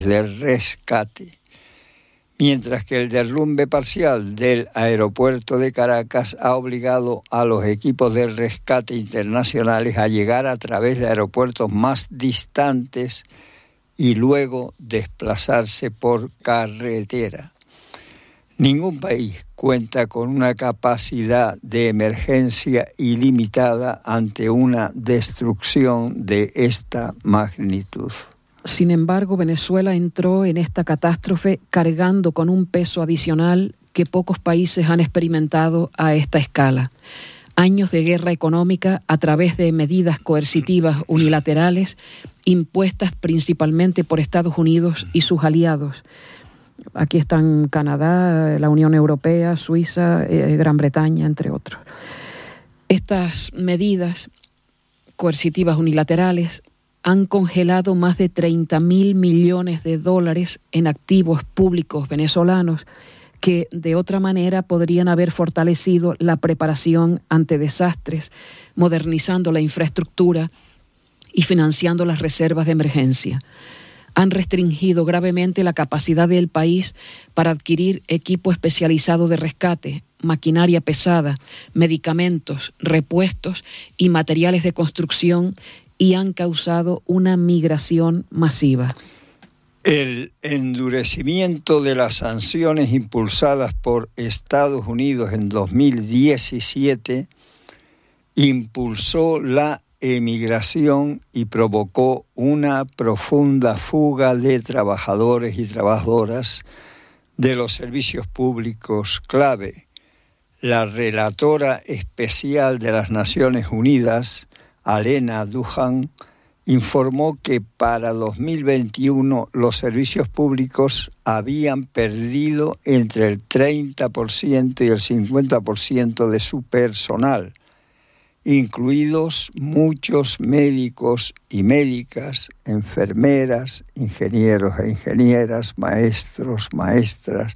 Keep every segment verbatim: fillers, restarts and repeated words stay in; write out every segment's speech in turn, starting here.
de rescate, mientras que el derrumbe parcial del aeropuerto de Caracas ha obligado a los equipos de rescate internacionales a llegar a través de aeropuertos más distantes y luego desplazarse por carretera. Ningún país cuenta con una capacidad de emergencia ilimitada ante una destrucción de esta magnitud. Sin embargo, Venezuela entró en esta catástrofe cargando con un peso adicional que pocos países han experimentado a esta escala. Años de guerra económica a través de medidas coercitivas unilaterales impuestas principalmente por Estados Unidos y sus aliados. Aquí están Canadá, la Unión Europea, Suiza, eh, Gran Bretaña, entre otros. Estas medidas coercitivas unilaterales han congelado más de treinta mil millones de dólares en activos públicos venezolanos que de otra manera podrían haber fortalecido la preparación ante desastres, modernizando la infraestructura y financiando las reservas de emergencia. Han restringido gravemente la capacidad del país para adquirir equipo especializado de rescate, maquinaria pesada, medicamentos, repuestos y materiales de construcción, y han causado una migración masiva. El endurecimiento de las sanciones impulsadas por Estados Unidos en dos mil diecisiete impulsó la emigración y provocó una profunda fuga de trabajadores y trabajadoras de los servicios públicos clave. La relatora especial de las Naciones Unidas, Alena Duhan, informó que para dos mil veintiuno los servicios públicos habían perdido entre el treinta por ciento y el cincuenta por ciento de su personal, incluidos muchos médicos y médicas, enfermeras, ingenieros e ingenieras, maestros, maestras,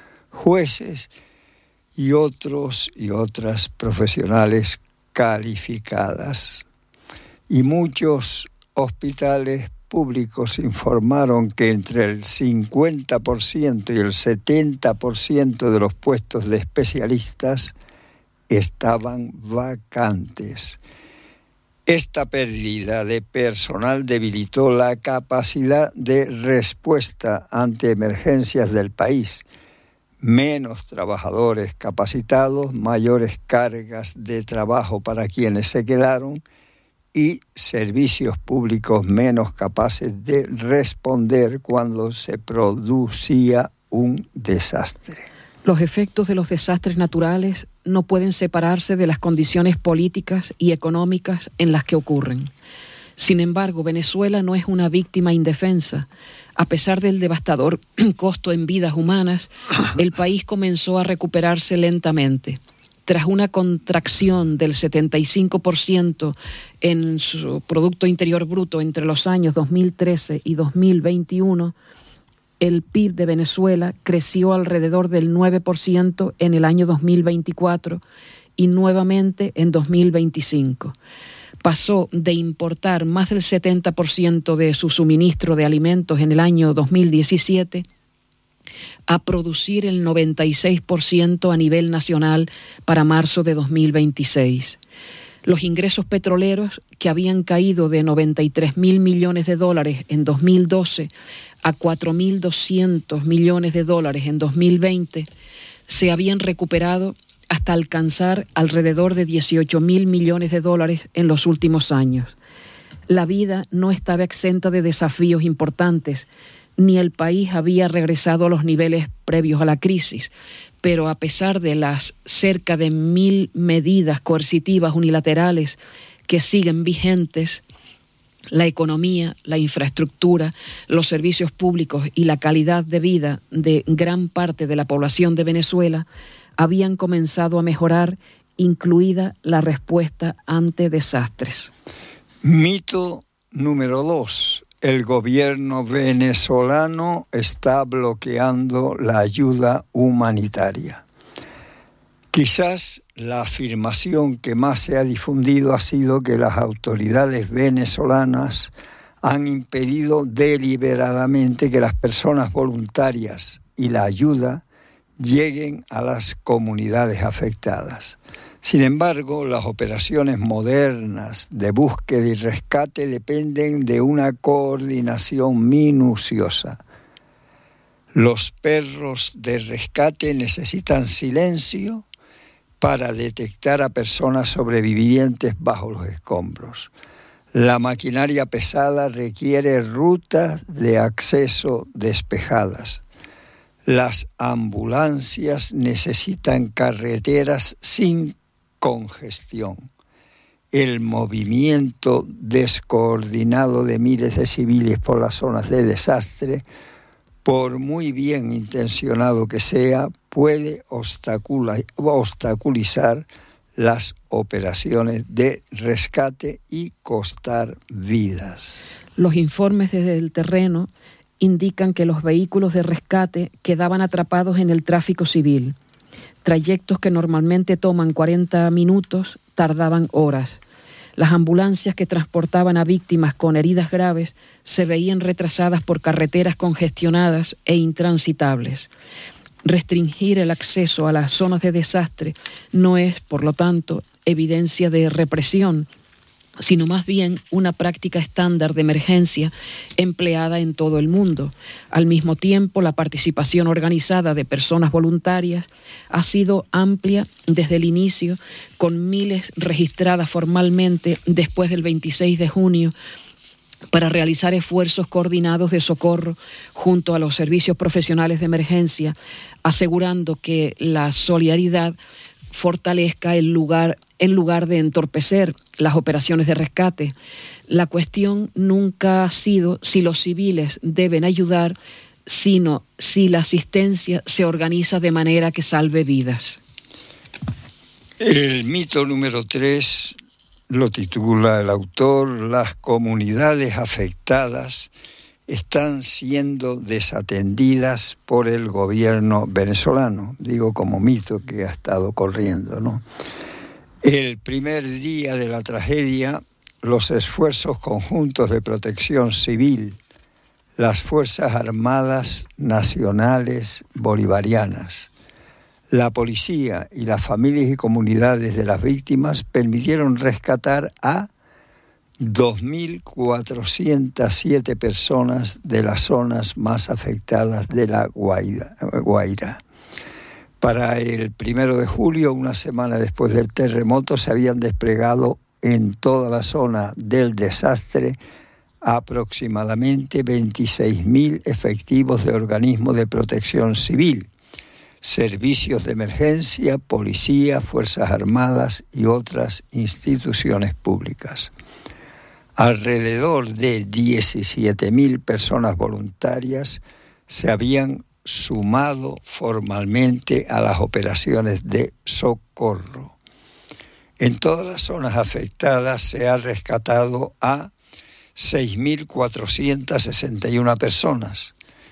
jueces y otros y otras profesionales calificadas. Y muchos hospitales públicos informaron que entre el cincuenta por ciento y el setenta por ciento de los puestos de especialistas estaban vacantes. Esta pérdida de personal debilitó la capacidad de respuesta ante emergencias del país. Menos trabajadores capacitados, mayores cargas de trabajo para quienes se quedaron y servicios públicos menos capaces de responder cuando se producía un desastre. Los efectos de los desastres naturales no pueden separarse de las condiciones políticas y económicas en las que ocurren. Sin embargo, Venezuela no es una víctima indefensa. A pesar del devastador costo en vidas humanas, el país comenzó a recuperarse lentamente. Tras una contracción del setenta y cinco por ciento en su Producto Interior Bruto entre los años dos mil trece y dos mil veintiuno, el P I B de Venezuela creció alrededor del nueve por ciento en el año dos mil veinticuatro y nuevamente en dos mil veinticinco. Pasó de importar más del setenta por ciento de su suministro de alimentos en el año dos mil diecisiete a producir el noventa y seis por ciento a nivel nacional para marzo de dos mil veintiséis. Los ingresos petroleros, que habían caído de noventa y tres mil millones de dólares en dos mil doce a cuatro mil doscientos millones de dólares en dos mil veinte, se habían recuperado hasta alcanzar alrededor de dieciocho mil millones de dólares en los últimos años. La vida no estaba exenta de desafíos importantes, ni el país había regresado a los niveles previos a la crisis, pero a pesar de las cerca de mil medidas coercitivas unilaterales que siguen vigentes, la economía, la infraestructura, los servicios públicos y la calidad de vida de gran parte de la población de Venezuela habían comenzado a mejorar, incluida la respuesta ante desastres. Mito número dos. El gobierno venezolano está bloqueando la ayuda humanitaria. Quizás la afirmación que más se ha difundido ha sido que las autoridades venezolanas han impedido deliberadamente que las personas voluntarias y la ayuda lleguen a las comunidades afectadas. Sin embargo, las operaciones modernas de búsqueda y rescate dependen de una coordinación minuciosa. Los perros de rescate necesitan silencio para detectar a personas sobrevivientes bajo los escombros. La maquinaria pesada requiere rutas de acceso despejadas. Las ambulancias necesitan carreteras sin congestión. El movimiento descoordinado de miles de civiles por las zonas de desastre, por muy bien intencionado que sea, puede obstaculizar las operaciones de rescate y costar vidas. Los informes desde el terreno indican que los vehículos de rescate quedaban atrapados en el tráfico civil. Trayectos que normalmente toman cuarenta minutos tardaban horas. Las ambulancias que transportaban a víctimas con heridas graves se veían retrasadas por carreteras congestionadas e intransitables. Restringir el acceso a las zonas de desastre no es, por lo tanto, evidencia de represión, sino más bien una práctica estándar de emergencia empleada en todo el mundo. Al mismo tiempo, la participación organizada de personas voluntarias ha sido amplia desde el inicio, con miles registradas formalmente después del veintiséis de junio, para realizar esfuerzos coordinados de socorro junto a los servicios profesionales de emergencia, asegurando que la solidaridad fortalezca el lugar, en lugar de entorpecer las operaciones de rescate. La cuestión nunca ha sido si los civiles deben ayudar, sino si la asistencia se organiza de manera que salve vidas. El mito número tres lo titula el autor: las comunidades afectadas están siendo desatendidas por el gobierno venezolano. Digo como mito que ha estado corriendo, ¿no? El primer día de la tragedia, los esfuerzos conjuntos de protección civil, las Fuerzas Armadas Nacionales Bolivarianas, la policía y las familias y comunidades de las víctimas permitieron rescatar a dos mil cuatrocientas siete personas de las zonas más afectadas de la Guaira. Para el primero de julio, una semana después del terremoto, se habían desplegado en toda la zona del desastre aproximadamente veintiséis mil efectivos de organismos de protección civil, servicios de emergencia, policía, Fuerzas Armadas y otras instituciones públicas. Alrededor de diecisiete mil personas voluntarias se habían sumado formalmente a las operaciones de socorro. En todas las zonas afectadas se ha rescatado a seis mil cuatrocientas sesenta y una personas.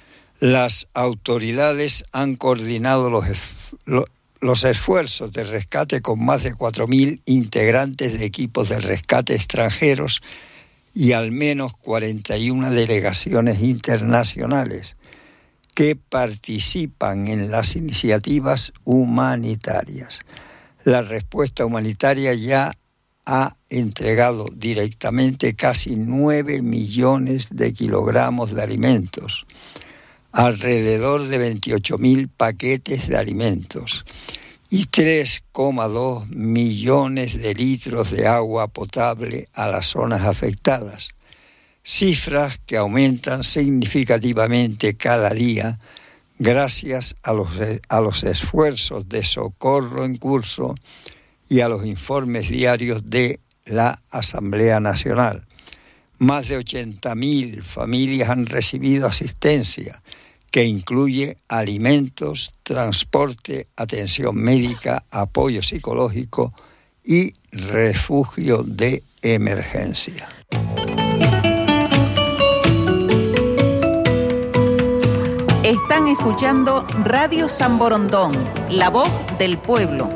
Las autoridades han coordinado los, ef- los esfuerzos de rescate con más de cuatro mil integrantes de equipos de rescate extranjeros y al menos cuarenta y una delegaciones internacionales que participan en las iniciativas humanitarias. La respuesta humanitaria ya ha entregado directamente casi nueve millones de kilogramos de alimentos, alrededor de veintiocho mil paquetes de alimentos y tres coma dos millones de litros de agua potable a las zonas afectadas, cifras que aumentan significativamente cada día gracias a los, a los esfuerzos de socorro en curso y a los informes diarios de la Asamblea Nacional. Más de ochenta mil familias han recibido asistencia, que incluye alimentos, transporte, atención médica, apoyo psicológico y refugio de emergencia. Están escuchando Radio San Borondón, la voz del pueblo.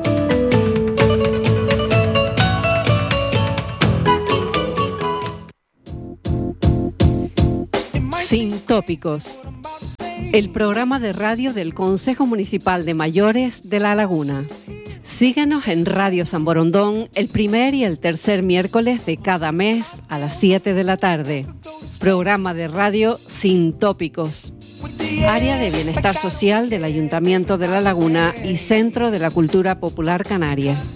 Sin Tópicos, el programa de radio del Consejo Municipal de Mayores de La Laguna. Síguenos en Radio San Borondón el primer y el tercer miércoles de cada mes a las siete de la tarde. Programa de radio Sin Tópicos. Área de Bienestar Social del Ayuntamiento de La Laguna y Centro de la Cultura Popular Canaria.